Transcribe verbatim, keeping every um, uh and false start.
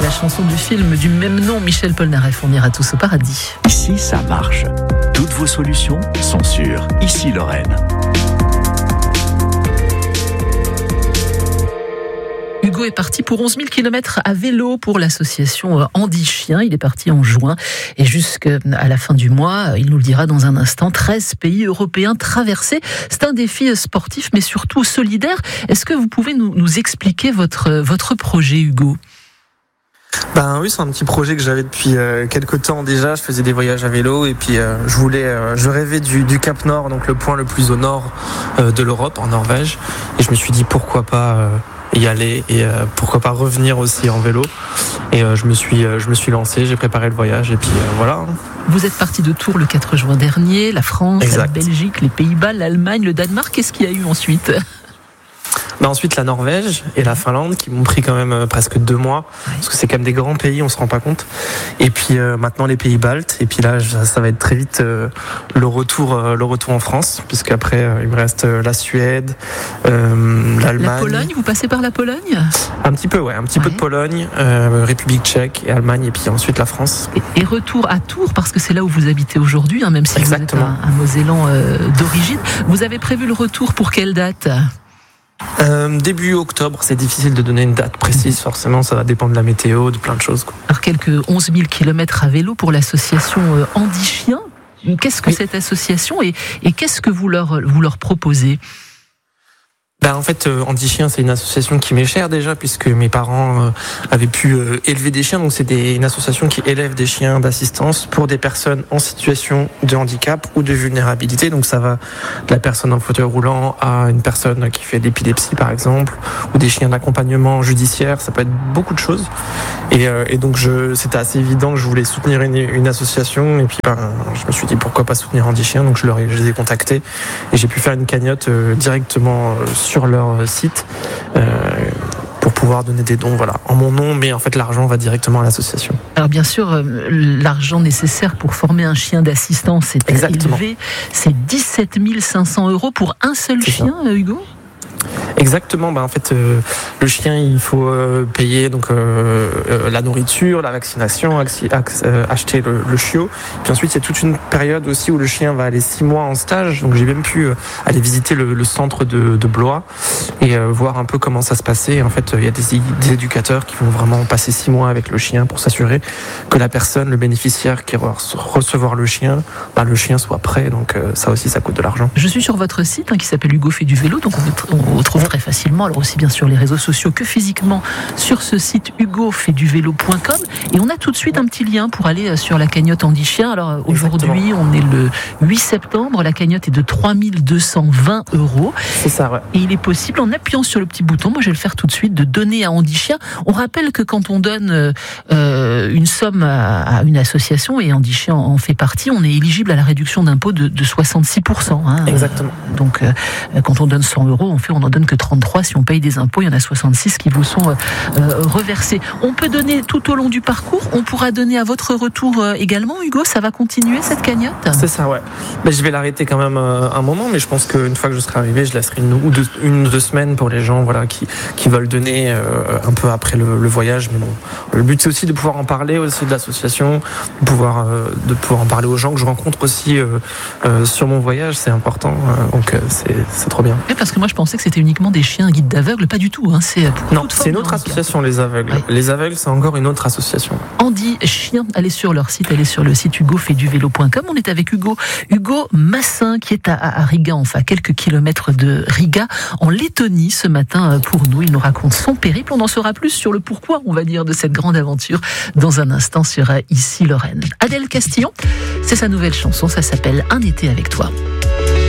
la chanson du film du même nom, Michel Polnareff, on ira tous au paradis. Ici, ça marche. Toutes vos solutions sont sur Ici Lorraine. Hugo est parti pour onze mille kilomètres à vélo pour l'association Andy Chien. Il est parti en juin et jusqu'à la fin du mois, il nous le dira dans un instant, treize pays européens traversés. C'est un défi sportif mais surtout solidaire. Est-ce que vous pouvez nous, nous expliquer votre, votre projet, Hugo ? Ben oui, c'est un petit projet que j'avais depuis euh, quelques temps déjà. Je faisais des voyages à vélo et puis euh, je voulais, euh, je rêvais du, du Cap Nord, donc le point le plus au nord euh, de l'Europe, en Norvège. Et je me suis dit pourquoi pas euh, y aller et euh, pourquoi pas revenir aussi en vélo. Et euh, je me suis, euh, je me suis lancé, j'ai préparé le voyage et puis euh, voilà. Vous êtes parti de Tours le quatre juin dernier, la France, Exact. La Belgique, les Pays-Bas, l'Allemagne, le Danemark. Qu'est-ce qu'il y a eu ensuite ? Ben ensuite la Norvège et la Finlande qui m'ont pris quand même euh, presque deux mois parce que c'est quand même des grands pays, on se rend pas compte. Et puis euh, maintenant les pays baltes et puis là ça, ça va être très vite euh, le retour euh, le retour en France puisque après euh, il me reste euh, la Suède, euh, l'Allemagne. La Pologne, vous passez par la Pologne ? Un petit peu ouais, un petit ouais. peu de Pologne, euh, République tchèque et Allemagne et puis ensuite la France. Et, et retour à Tours parce que c'est là où vous habitez aujourd'hui, hein, même si Exactement. vous êtes un, un Mosellan euh, d'origine. Vous avez prévu le retour pour quelle date ? Euh, début octobre, c'est difficile de donner une date précise, forcément ça va dépendre de la météo, de plein de choses, quoi. Alors quelques onze mille kilomètres à vélo pour l'association Andy Chien. Qu'est-ce que oui. cette association et, et qu'est-ce que vous leur, vous leur proposez ? Ben en fait, euh, Andy Chien, c'est une association qui m'est chère déjà, puisque mes parents euh, avaient pu euh, élever des chiens. Donc c'est des, une association qui élève des chiens d'assistance pour des personnes en situation de handicap ou de vulnérabilité. Donc ça va de la personne en fauteuil roulant à une personne qui fait de l'épilepsie, par exemple, ou des chiens d'accompagnement judiciaire. Ça peut être beaucoup de choses. Et, euh, et donc je, c'était assez évident que je voulais soutenir une, une association. Et puis ben, je me suis dit pourquoi pas soutenir Andy Chien. Donc je, leur ai, je les ai contactés et j'ai pu faire une cagnotte euh, directement euh, sur leur site euh, pour pouvoir donner des dons, voilà, en mon nom, mais en fait l'argent va directement à l'association. Alors bien sûr, euh, l'argent nécessaire pour former un chien d'assistance est Exactement. élevé, c'est dix-sept mille cinq cents euros pour un seul c'est chien, ça. Hugo ? Exactement, bah en fait euh, le chien il faut euh, payer donc euh, euh, la nourriture, la vaccination, axi, ax, euh, acheter le, le chiot. Puis ensuite il y a toute une période aussi où le chien va aller six mois en stage. Donc j'ai même pu euh, aller visiter le, le centre de, de Blois et euh, voir un peu comment ça se passait. En fait il y a des, des éducateurs qui vont vraiment passer six mois avec le chien pour s'assurer que la personne, le bénéficiaire qui va recevoir le chien, bah, le chien soit prêt. Donc euh, ça aussi ça coûte de l'argent. Je suis sur votre site hein, qui s'appelle Hugo fait du vélo, donc on, on retrouve très facilement, alors aussi bien sur les réseaux sociaux que physiquement sur ce site hugo fait du vélo point com et on a tout de suite un petit lien pour aller sur la cagnotte Andy Chien. Alors aujourd'hui Exactement. On est le huit septembre, la cagnotte est de trois mille deux cent vingt euros. C'est ça, ouais. Et il est possible en appuyant sur le petit bouton, moi je vais le faire tout de suite, de donner à Andy Chien. On rappelle que quand on donne euh, une somme à, à une association et Andy Chien en fait partie, on est éligible à la réduction d'impôt de, de soixante-six pour cent. Hein. Exactement. Donc euh, quand on donne cent euros, on fait, on en donne que trente-trois. Si on paye des impôts, il y en a soixante-six qui vous sont euh, reversés. On peut donner tout au long du parcours. On pourra donner à votre retour euh, également, Hugo. Ça va continuer cette cagnotte ? C'est ça, ouais. Mais je vais l'arrêter quand même euh, un moment, mais je pense qu'une fois que je serai arrivé, je laisserai une ou deux, une ou deux semaines pour les gens, voilà, qui qui veulent donner euh, un peu après le, le voyage. Mais bon, le but c'est aussi de pouvoir en parler aussi de l'association, de pouvoir euh, de pouvoir en parler aux gens que je rencontre aussi euh, euh, sur mon voyage. C'est important, euh, donc euh, c'est c'est trop bien. Oui, parce que moi je pensais que c'était uniquement des chiens guides d'aveugles, pas du tout. Hein. C'est pour non, c'est une autre association, les aveugles. Ouais. Les aveugles, c'est encore une autre association. Andy Chien, allez sur leur site, allez sur le site hugo fait du vélo point com. On est avec Hugo, Hugo Massin, qui est à, à Riga, enfin quelques kilomètres de Riga, en Lettonie ce matin pour nous. Il nous raconte son périple. On en saura plus sur le pourquoi, on va dire, de cette grande aventure dans un instant sur Ici Lorraine. Adèle Castillon, c'est sa nouvelle chanson, ça s'appelle Un été avec toi.